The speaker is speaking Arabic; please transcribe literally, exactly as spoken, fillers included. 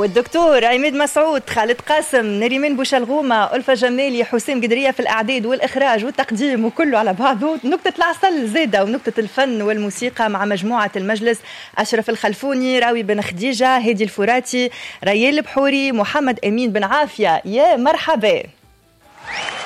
والدكتور عماد مسعود، خالد قاسم، نريمان بوشلغومة، ألفة جمالي، حسام قدرية في الإعداد والإخراج والتقديم وكله على بعضه. نكتة العسل زيدة ونكتة الفن والموسيقى مع مجموعة المجلس: أشرف الخلفوني، راوي بن خديجة، هادي الفراتي، ريال البحوري، محمد أمين بن عافية. يا مرحبا.